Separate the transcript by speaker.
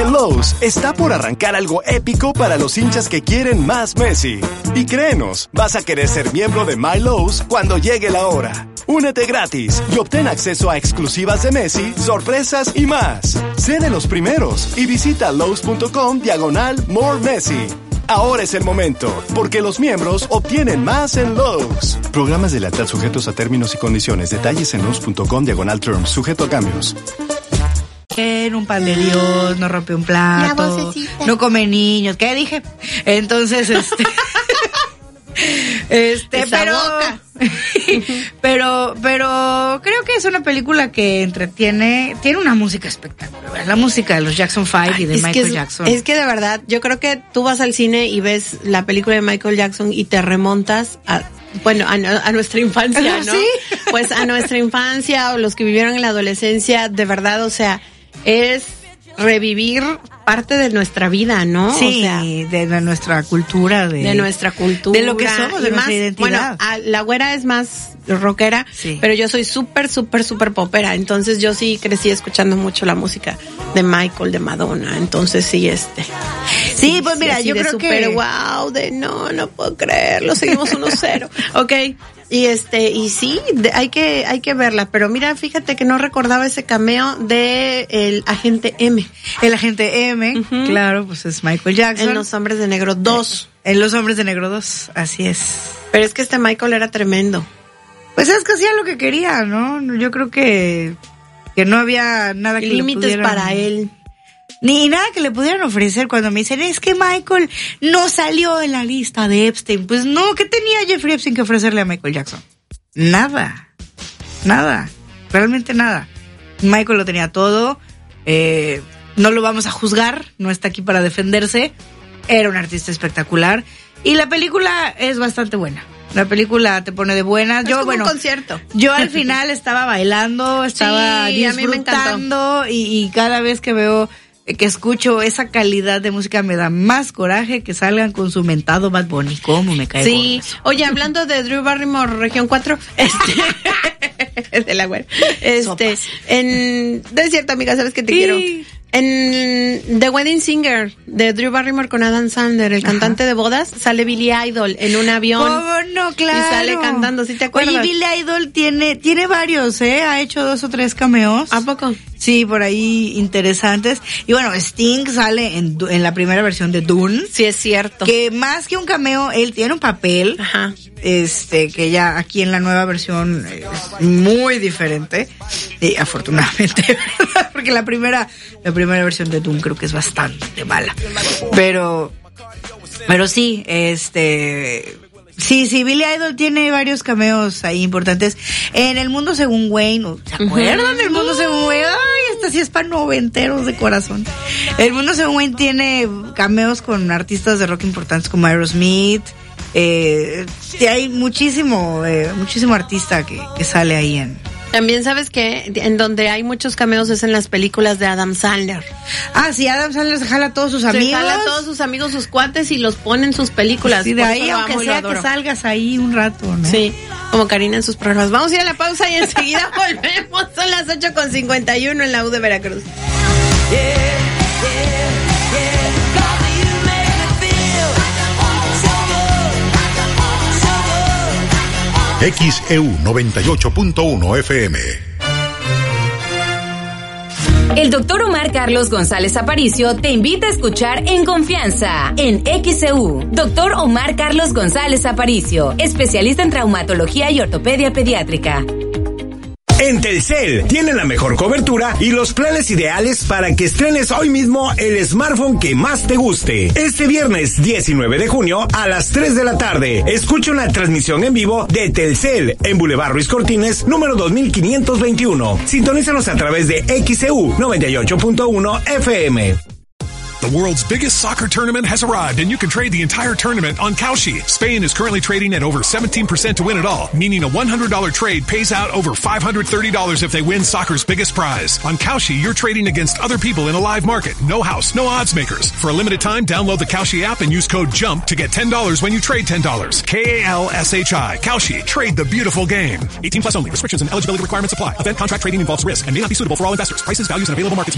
Speaker 1: En Lowe's está por arrancar algo épico para los hinchas que quieren más Messi. Y créenos, vas a querer ser miembro de My Lowe's cuando llegue la hora. Únete gratis y obtén acceso a exclusivas de Messi, sorpresas y más. Sé de los primeros y visita Lowe's.com/More Messi. Ahora es el momento, porque los miembros obtienen más en Lowe's. Programas de lealtad sujetos a términos y condiciones. Detalles en Lowe's.com/terms. Sujeto a cambios.
Speaker 2: Un pan de Dios, no rompe un plato, no come niños. ¿Qué dije? Entonces, pero creo que es una película que entretiene, tiene una música espectacular, la música de los Jackson 5 y de Michael Jackson.
Speaker 3: Es que de verdad, yo creo que tú vas al cine y ves la película de Michael Jackson y te remontas a nuestra infancia, ¿no? ¿Sí? Pues a nuestra infancia o los que vivieron en la adolescencia, de verdad, o sea, es revivir parte de nuestra vida, ¿no?
Speaker 2: Sí,
Speaker 3: o sea,
Speaker 2: de nuestra cultura, de nuestra cultura,
Speaker 3: de lo que somos, de nuestra identidad. Bueno, la güera es más rockera, sí, pero yo soy súper popera, entonces yo sí crecí escuchando mucho la música de Michael, de Madonna, entonces sí,
Speaker 2: Sí, pues mira, yo creo
Speaker 3: que wow, no puedo creerlo, seguimos 1-0. Okay. Y sí, hay que verla, pero mira, fíjate que no recordaba ese cameo de el agente M.
Speaker 2: El agente M, claro, pues es Michael Jackson.
Speaker 3: En Los Hombres de Negro 2.
Speaker 2: En Los Hombres de Negro 2, así es.
Speaker 3: Pero es que Michael era tremendo.
Speaker 2: Pues es que hacía lo que quería, ¿no? Yo creo que no había nada que
Speaker 3: límites para él.
Speaker 2: Ni nada que le pudieran ofrecer cuando me dicen, es que Michael no salió en la lista de Epstein. Pues no, ¿qué tenía Jeffrey Epstein que ofrecerle a Michael Jackson? Nada, realmente nada. Michael lo tenía todo, no lo vamos a juzgar, no está aquí para defenderse, era un artista espectacular y la película es bastante buena. La película te pone de buenas.
Speaker 3: Es como un concierto.
Speaker 2: Yo al final estaba bailando, estaba disfrutando y cada vez que escucho esa calidad de música me da más coraje que salgan con su mentado Bad Bunny. ¿Cómo me cae?
Speaker 3: Sí. Oye, hablando de Drew Barrymore, Región 4, de la web. Es cierto, amiga, sabes que te quiero. En The Wedding Singer de Drew Barrymore con Adam Sandler, el cantante de bodas, sale Billy Idol en un avión.
Speaker 2: ¿Cómo no? Claro.
Speaker 3: Y sale cantando, ¿sí te acuerdas?
Speaker 2: Oye, Billy Idol tiene varios, ha hecho 2 o 3 cameos.
Speaker 3: ¿A poco?
Speaker 2: Sí, por ahí interesantes. Y bueno, Sting sale en la primera versión de Dune.
Speaker 3: Sí, es cierto.
Speaker 2: Que más que un cameo, él tiene un papel.
Speaker 3: Ajá.
Speaker 2: Que ya aquí en la nueva versión es muy diferente. Y afortunadamente, ¿verdad? Porque la primera versión de Dune creo que es bastante mala. Pero sí, Sí, Billy Idol tiene varios cameos ahí importantes. En El Mundo Según Wayne, ¿se acuerdan del Mundo Según Wayne? Ay, esta sí es para noventeros de corazón. El Mundo Según Wayne tiene cameos con artistas de rock importantes como Aerosmith. Hay muchísimo artista que sale ahí en...
Speaker 3: También sabes que en donde hay muchos cameos es en las películas de Adam Sandler.
Speaker 2: Ah, sí, Adam Sandler se jala a todos sus amigos.
Speaker 3: Se jala a todos sus amigos, sus cuates y los pone en sus películas.
Speaker 2: Sí, de ahí, aunque sea que salgas ahí un rato, ¿no?
Speaker 3: Sí, como Karina en sus programas. Vamos a ir a la pausa y enseguida volvemos. Son las 8:51 en la U de Veracruz.
Speaker 4: XEU 98.1 FM.
Speaker 5: El doctor Omar Carlos González Aparicio te invita a escuchar En Confianza en XEU. Doctor Omar Carlos González Aparicio, especialista en traumatología y ortopedia pediátrica.
Speaker 6: En Telcel tienen la mejor cobertura y los planes ideales para que estrenes hoy mismo el smartphone que más te guste. Este viernes 19 de junio a las 3 de la tarde, escucha una transmisión en vivo de Telcel en Boulevard Ruiz Cortines, número 2521. Sintonízanos a través de XEU 98.1 FM.
Speaker 7: The world's biggest soccer tournament has arrived, and you can trade the entire tournament on Kalshi. Spain is currently trading at over 17% to win it all, meaning a $100 trade pays out over $530 if they win soccer's biggest prize. On Kalshi, you're trading against other people in a live market. No house, no odds makers. For a limited time, download the Kalshi app and use code JUMP to get $10 when you trade $10. Kalshi. Kalshi. Trade the beautiful game. 18 plus only. Restrictions and eligibility requirements apply. Event contract trading involves risk and may not be suitable for all investors. Prices, values, and available markets